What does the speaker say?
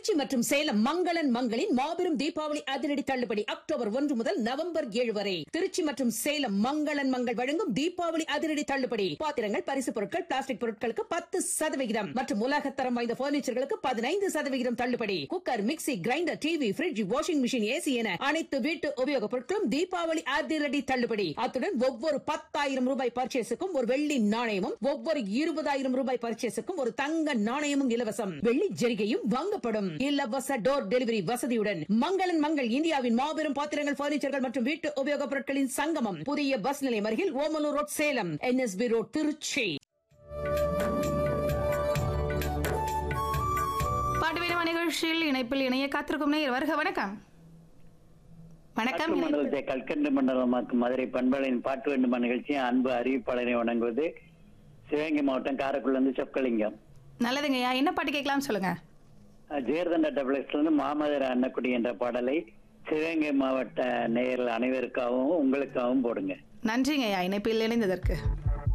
திருச்சி மற்றும் சேலம் மங்களன் மங்களின் மாபெரும் தீபாவளி அதிரடி தள்ளுபடி அக்டோபர் 1 முதல் நவம்பர் 7 வரை. திருச்சி மற்றும் சேலம் மங்களன் மங்கள் வழங்கும் தீபாவளி அதிரடி தள்ளுபடி. பாத்திரங்கள், பரிசு பொருட்கள், பிளாஸ்டிக் பொருட்களுக்கு 10% மற்றும் உலகத்தரம் வாய்ந்த பர்னிச்சர்களுக்கு 15% தள்ளுபடி. Cooker, mixie, grinder, TV, bridge, washing machine, AC என அனைத்து வீட்டு உபயோகப் பொருட்களும் தீபாவளி அதிரடி தள்ளுபடி. அத்துடன் ஒவ்வொரு 10,000 ரூபாய் பர்ச்சேஸுக்கும் ஒரு வெள்ளி நாணயமும், ஒவ்வொரு 20,000 ரூபாய் பர்ச்சேஸுக்கும் ஒரு தங்க நாணயமும் இலவசம். வெள்ளி ஜரிகையும் வாங்கப்படும். இலவச டோர் டெலிவரி வசதியுடன் மங்களன் மங்கள் இந்தியாவின் மாபெரும் பாத்திரங்கள், பர்னிச்சர்கள் மற்றும் வீட்டு உபயோகப் பொருட்களின் சங்கமம். புதிய பஸ் நிலையம் அருகில் Omalur road Salem, NSB road Trichy. பாட்டு வேணுமா நிகழ்ச்சியில் இணைப்பில் இணைய காத்திருக்கும் நேயர் வருக. வணக்கம். வணக்கம். மண்டலத்தை கல்கண்டு மண்டலமாக்கும் மதுரை பண்பலையின் பாட்டு வேண்டுமா நிகழ்ச்சியை அன்பு அறிவிப்பாளரை வணங்குவது சிவகங்கை மாவட்டம் காரைக்குடிலிருந்து சொக்கலிங்கம். நல்லதுங்கய்யா, என்ன பாட்டு கேட்கலாம் சொல்லுங்க. ஜெயர்தண்ட டபுள்ஸ்ல இருந்து மாமதுர அன்னக்குடி என்ற பாடலை சிவகங்கை மாவட்ட நேயர்கள் அனைவருக்காகவும் உங்களுக்காகவும் போடுங்க. நன்றிங்கய்யா இணைப்பில் இணைந்ததற்கு.